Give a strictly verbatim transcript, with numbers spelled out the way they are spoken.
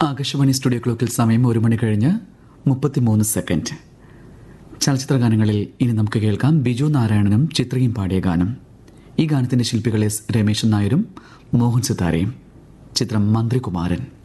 Akashvani studio ക്ലോക്കിൽ സമയം ഒരു മണി കഴിഞ്ഞ് മുപ്പത്തിമൂന്ന് സെക്കൻഡ്. ചലച്ചിത്ര ഗാനങ്ങളിൽ ഇനി നമുക്ക് കേൾക്കാം ബിജു നാരായണനും ചിത്രയും പാടിയ ഗാനം. ഈ ഗാനത്തിന്റെ ശില്പികൾ എസ് രമേശൻ നായരും മോഹൻ സിതാരയും. ചിത്രം മന്ത്രികുമാരൻ.